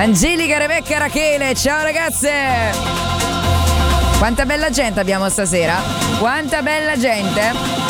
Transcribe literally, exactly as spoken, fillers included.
Angelica, Rebecca, Rachele, ciao ragazze! Quanta bella gente abbiamo stasera? Quanta bella gente!